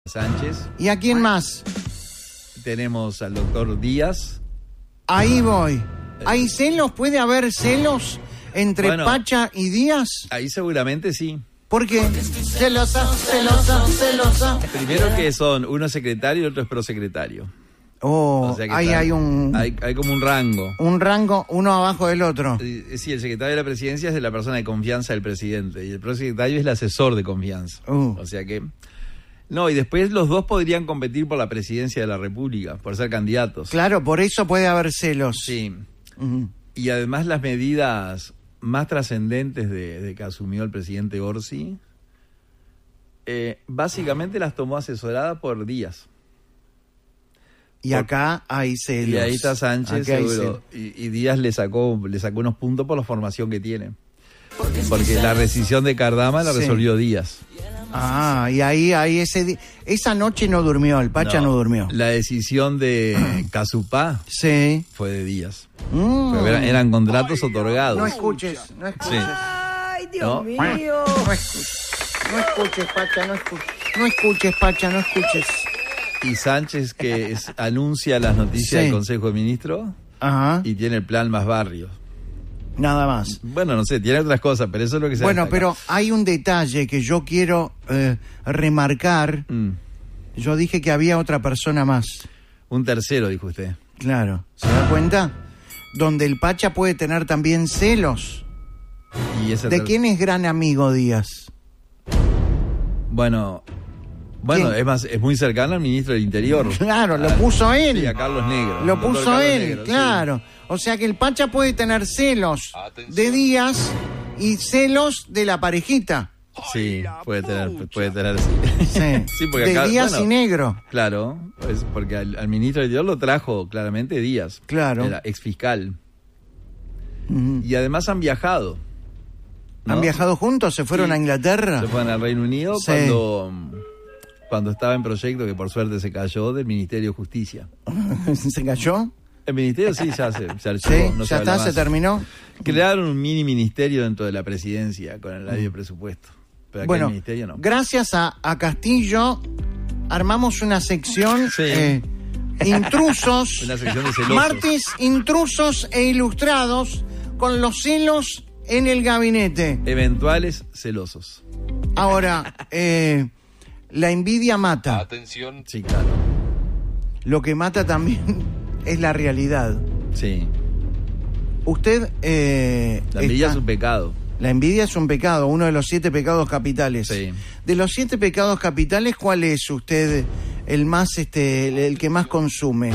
Sánchez. ¿Y a quién más? Tenemos al doctor Díaz. Ahí voy. ¿Hay celos? ¿Puede haber celos entre Pacha y Díaz? Ahí seguramente sí. ¿Por qué? Celosa. Primero que son uno secretario y otro es prosecretario. Oh, o sea que ahí hay un... Hay como un rango. Un rango, uno abajo del otro. Sí, el secretario de la presidencia es de la persona de confianza del presidente y el prosecretario es el asesor de confianza. O sea que... No, y después los dos podrían competir por la presidencia de la República, por ser candidatos. Claro, por eso puede haber celos. Sí. Y además las medidas más trascendentes de que asumió el presidente Orsi, básicamente las tomó asesorada por Díaz. Y acá hay celos. Y ahí está Sánchez, seguro. Y Díaz le sacó unos puntos por la formación que tiene. Porque la rescisión de Cardama la resolvió Díaz. Ah, y ahí esa noche no durmió, el Pacha no durmió. La decisión de Casupá fue de Díaz. Eran contratos otorgados. No escuches. Sí. Ay, Dios mío. No escuches, Pacha, no escuches. Y Sánchez que anuncia las noticias del Consejo de Ministros y tiene el plan más barrios. Nada más. Bueno, no sé, tiene otras cosas, pero eso es lo que se Bueno, destaca. pero hay un detalle que yo quiero remarcar. Yo dije que había otra persona más. Un tercero, dijo usted. Claro, ¿se da cuenta? Donde el Pacha puede tener también celos. ¿De quién es gran amigo Díaz? Bueno, es muy cercano al ministro del Interior. Claro, lo puso él. Sí, a Carlos Negro. Lo puso él, claro. Sí. O sea que el Pacha puede tener celos de Díaz y celos de la parejita. Sí, puede tener sí, porque de Díaz y Negro. Claro, porque al ministro del Interior lo trajo claramente Díaz. Claro. Era exfiscal. Y además han viajado. ¿No? ¿Han viajado juntos? ¿Se fueron a Inglaterra? Se fueron al Reino Unido cuando estaba en proyecto, que por suerte se cayó, del Ministerio de Justicia. ¿Se cayó? El ministerio sí, ya se archivó. Sí, no se terminó. Crearon un mini ministerio dentro de la presidencia con el ley de presupuesto. Pero bueno, el ministerio no. Gracias a Castillo armamos una sección intrusos, una sección de celosos. Martes intrusos e ilustrados con los celos en el gabinete. Eventuales celosos. Ahora, la envidia mata. Atención. Sí, claro. Lo que mata también es la realidad. Sí. Usted... la envidia es un pecado. La envidia es un pecado, uno de los 7 pecados capitales. Sí. De los 7 pecados capitales, ¿cuál es usted el más, el que más consume?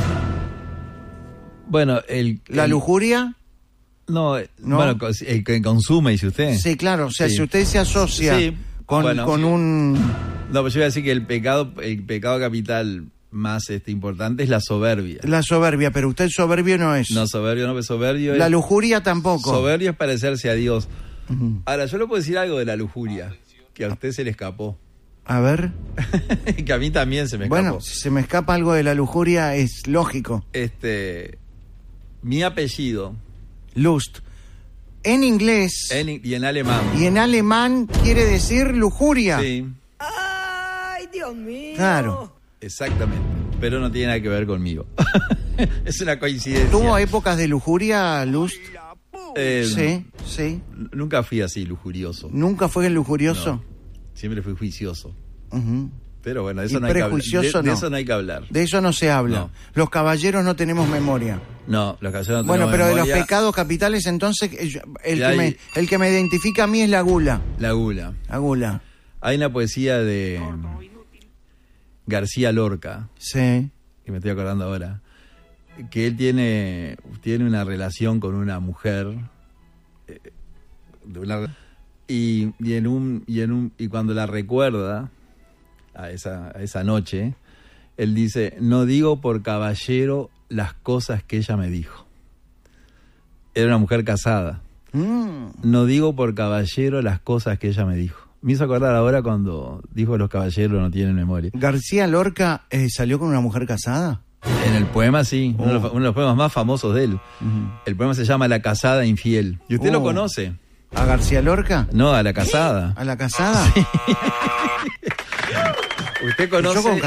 Bueno, ¿La lujuria? No, bueno, el que consume, dice usted. Sí, claro, o sea, si usted se asocia con un... No, pues yo voy a decir que el pecado capital más importante es la soberbia. La soberbia, pero usted soberbio no es. No, soberbio no, soberbio es... La lujuria tampoco. Soberbio es parecerse a Dios. Ahora, yo le puedo decir algo de la lujuria, que a usted se le escapó. A ver. Que a mí también se me escapó. Bueno, si se me escapa algo de la lujuria, es lógico. Mi apellido... Lust. En inglés... y en alemán. Y en alemán quiere decir lujuria. Sí. ¡Ay, Dios mío! Claro. Exactamente, pero no tiene nada que ver conmigo. Es una coincidencia. ¿Tuvo épocas de lujuria, Lust? Sí. Nunca fui así lujurioso. ¿Nunca fue el lujurioso? No, siempre fui juicioso. Pero bueno, de eso no hay que hablar. De eso no se habla. No. Los caballeros no tenemos memoria. No, los caballeros no tenemos memoria. Bueno, pero de los pecados capitales, entonces, el que me identifica a mí es la gula. La gula. La gula. Hay una poesía de García Lorca, que me estoy acordando ahora, que él tiene una relación con una mujer y cuando la recuerda a esa noche, él dice: no digo por caballero las cosas que ella me dijo. Era una mujer casada. No digo por caballero las cosas que ella me dijo. Me hizo acordar ahora cuando dijo que los caballeros no tienen memoria. ¿García Lorca salió con una mujer casada? En el poema sí, uno de los poemas más famosos de él. El poema se llama La casada infiel. ¿Y usted lo conoce? ¿A García Lorca? No, a la casada. ¿A la casada? Sí. Usted Yo con conoce